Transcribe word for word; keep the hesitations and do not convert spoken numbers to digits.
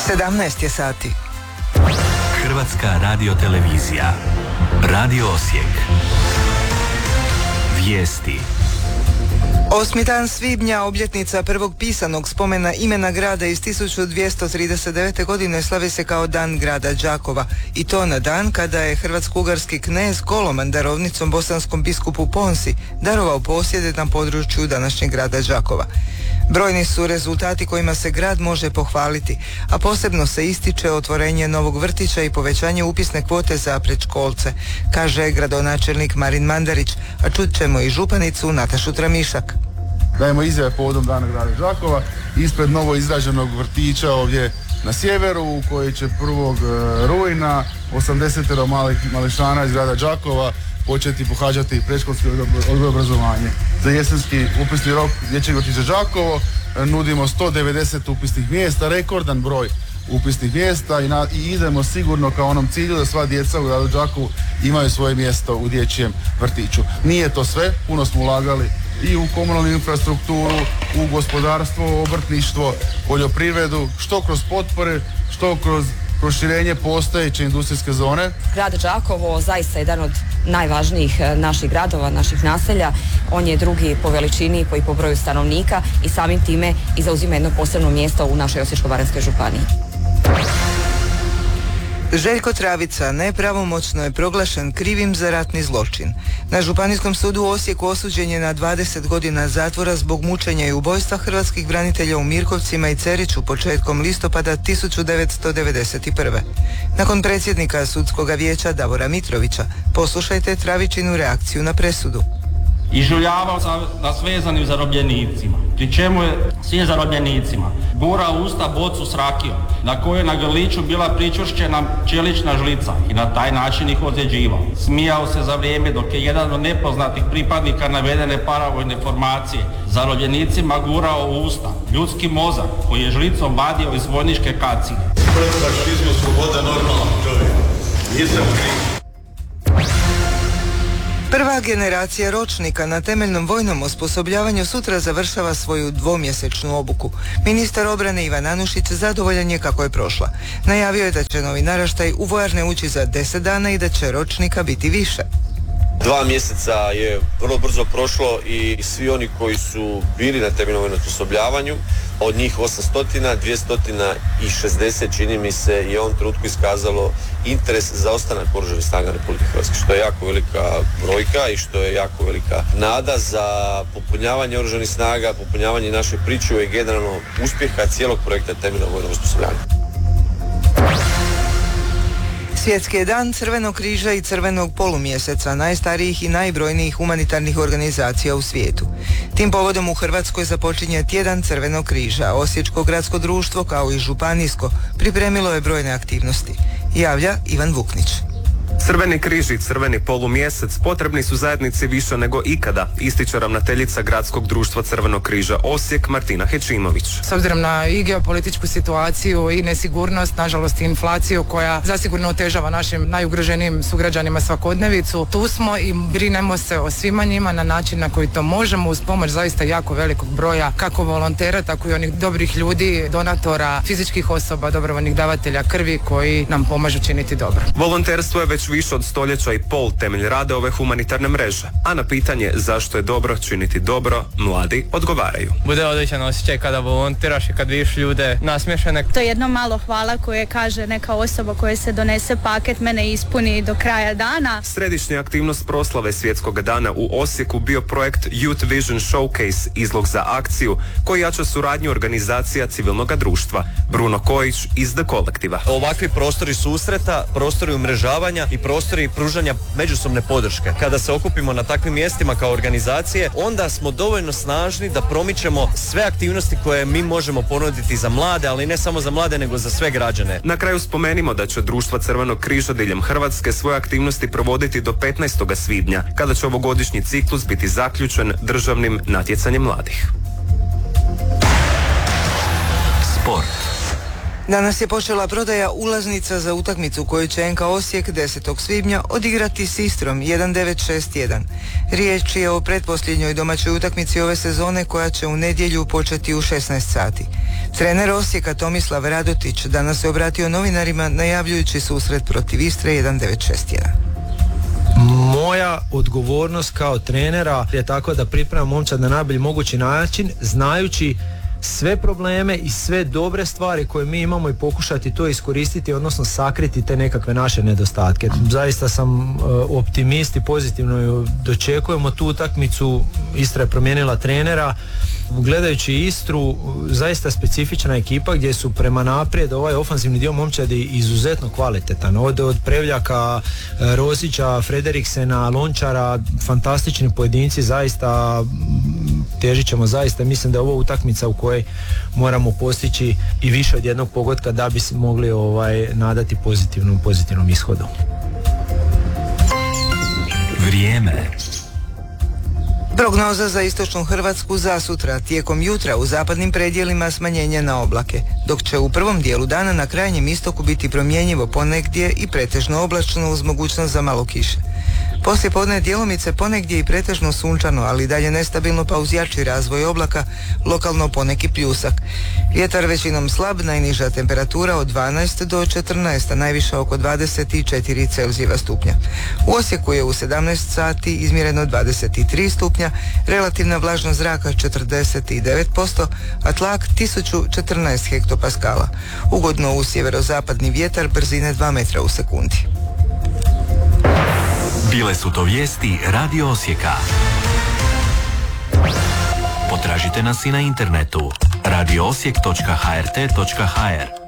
sedamnaest je sati. Hrvatska radiotelevizija. Radio Osijek. Vijesti. Osmi dan svibnja, obljetnica prvog pisanog spomena imena grada iz tisuću dvjesto trideset devete. godine slavi se kao Dan grada Đakova. I to na dan kada je hrvatsko-ugarski knez Koloman darovnicom bosanskom biskupu Ponsi darovao posjede na području današnjeg grada Đakova. Brojni su rezultati kojima se grad može pohvaliti, a posebno se ističe otvorenje novog vrtića i povećanje upisne kvote za predškolce, kaže gradonačelnik Marin Mandarić, a čut ćemo i županicu Natašu Tramišak. Dajemo izjave povodom Dana grada Đakova ispred novo izgrađenog vrtića ovdje na sjeveru u koji će prvog rujna osamdeset malih mališana iz grada Đakova početi pohađati predškolski odgoj obrazovanje. Za jesenski upisni rok dječjeg vrtića Đakovo nudimo sto devedeset upisnih mjesta, rekordan broj upisnih mjesta i, na, i idemo sigurno ka onom cilju da sva djeca u gradu Đakovu imaju svoje mjesto u dječjem vrtiću. Nije to sve, puno smo ulagali i u komunalnu infrastrukturu, u gospodarstvo, obrtništvo, poljoprivredu, što kroz potpore, što kroz proširenje postojeće industrijske zone. Grad Đakovo zaista je jedan od najvažnijih naših gradova, naših naselja. On je drugi po veličini i po broju stanovnika i samim time i zauzima jedno posebno mjesto u našoj Osječko-baranjskoj županiji. Željko Travica nepravomoćno je proglašen krivim za ratni zločin. Na Županijskom sudu u Osijeku osuđen je na dvadeset godina zatvora zbog mučenja i ubojstva hrvatskih branitelja u Mirkovcima i Ceriću početkom listopada tisuću devetsto devedeset prve. Nakon predsjednika sudskog vijeća Davora Mitrovića, poslušajte Travičinu reakciju na presudu. Ižuljavao sam nas vezanim zarobljenicima, pri čemu je svim zarobljenicima gurao u usta bocu s rakijom, na kojoj je na grliću bila pričvršćena čelična žlica i na taj način ih ozljeđivao. Smijao se za vrijeme dok je jedan od nepoznatih pripadnika navedene paravojne formacije zarobljenicima gurao u usta ljudski mozak koji je žlicom vadio iz vojničke kacige. Protiv fašizmu sloboda normalan čovjek. Nisam kriv. Prva generacija ročnika na temeljnom vojnom osposobljavanju sutra završava svoju dvomjesečnu obuku. Ministar obrane Ivan Anušić zadovoljan je kako je prošla. Najavio je da će novi naraštaj u vojarne ući za deset dana i da će ročnika biti više. Dva mjeseca je vrlo brzo prošlo i svi oni koji su bili na temeljnom vojnom osposobljavanju, od njih osamsto, dvjesto šezdeset čini mi se i u ovom trenutku iskazalo interes za ostanak Oružanih snaga Republike Hrvatske, što je jako velika brojka i što je jako velika nada za popunjavanje Oružanih snaga, popunjavanje naše pričuve i generalno uspjeha cijelog projekta temeljnog vojnog osposobljavanja. Svjetski je dan Crvenog križa i Crvenog polumjeseca, najstarijih i najbrojnijih humanitarnih organizacija u svijetu. Tim povodom u Hrvatskoj započinje tjedan Crvenog križa. Osječko gradsko društvo, kao i županijsko, pripremilo je brojne aktivnosti. Javlja Ivan Vuknić. Crveni križ i Crveni polumjesec potrebni su zajednici više nego ikada, ističe ravnateljica Gradskog društva Crvenog križa Osijek Martina Hećimović. S obzirom na i geopolitičku situaciju i nesigurnost, nažalost i inflaciju koja zasigurno otežava našim najugroženijim sugrađanima svakodnevicu, tu smo i brinemo se o svima njima na način na koji to možemo uz pomoć zaista jako velikog broja kako volontera, tako i onih dobrih ljudi, donatora, fizičkih osoba, dobrovoljnih davatelja krvi koji nam pomažu činiti dobro. Volonterstvo je već više od stoljeća i pol temelj rada ove humanitarne mreže, a na pitanje zašto je dobro činiti dobro, mladi odgovaraju. Bude odličan osjećaj kada volontiraš i kad vidiš ljude nasmiješene. To je jedno malo hvala koje kaže neka osoba koja se donese paket, mene ispuni do kraja dana. Središnja aktivnost proslave Svjetskog dana u Osijeku bio projekt Youth Vision Showcase, izlog za akciju koji jača suradnju organizacija civilnog društva. Bruno Kojić iz The Kolektiva. Ovakvi prostori susreta, prostori umrežavanja i prostori pružanja međusobne podrške. Kada se okupimo na takvim mjestima kao organizacije, onda smo dovoljno snažni da promičemo sve aktivnosti koje mi možemo ponuditi za mlade, ali ne samo za mlade, nego za sve građane. Na kraju spomenimo da će Društva Crvenog križa diljem Hrvatske svoje aktivnosti provoditi do petnaestog svibnja, kada će ovogodišnji ciklus biti zaključen državnim natjecanjem mladih. Sport. Danas je počela prodaja ulaznica za utakmicu koju će en ka Osijek desetog svibnja odigrati s Istrom jedan devet šest jedan. Riječ je o pretposljednjoj domaćoj utakmici ove sezone koja će u nedjelju početi u šesnaest sati. Trener Osijeka Tomislav Radotić danas se obratio novinarima najavljujući susret protiv Istre jedan devet šest jedan. Moja odgovornost kao trenera je tako da pripremam momčad na najbolji mogući način, znajući sve probleme i sve dobre stvari koje mi imamo i pokušati to iskoristiti, odnosno sakriti te nekakve naše nedostatke. Zaista sam uh, optimist i pozitivno dočekujemo tu utakmicu. Istra je promijenila trenera. Gledajući Istru, zaista specifična ekipa gdje su prema naprijed ovaj ofanzivni dio momčadi izuzetno kvalitetan. Od, od Prevljaka, Rosića, Frederiksena, Lončara, fantastični pojedinci, zaista težit ćemo zaista. Mislim da je ovo utakmica u kojoj moramo postići i više od jednog pogotka da bi se mogli ovaj, nadati pozitivnom, pozitivnom ishodu. Vrijeme. Prognoza za istočnu Hrvatsku za sutra. Tijekom jutra u zapadnim predjelima smanjenje na oblake, dok će u prvom dijelu dana na krajnjem istoku biti promjenjivo ponegdje i pretežno oblačno uz mogućnost za malo kiše. Poslije podne djelomice ponegdje i pretežno sunčano, ali dalje nestabilno pa uz jači razvoj oblaka, lokalno poneki pljusak. Vjetar većinom slab, najniža temperatura od dvanaest do četrnaest, a najviša oko dvadeset četiri Celzijeva stupnja. U Osijeku je u sedamnaest sati izmjereno dvadeset tri stupnja, relativna vlažnost zraka četrdeset devet posto, a tlak tisuću četrnaest hektopaskala. Ugodno u sjeverozapadni vjetar brzine dva metra u sekundi. Bile su to vijesti Radio Osijeka. Potražite nas i na internetu radio osijek točka h r t točka h r.